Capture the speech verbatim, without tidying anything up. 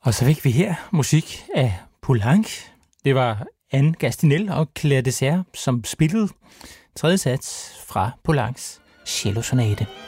Og så fik vi her musik af Poulenc. Det var Anne Gastinel og Claire Dessert, som spillede tredje sats fra Poulencs Cellosonate.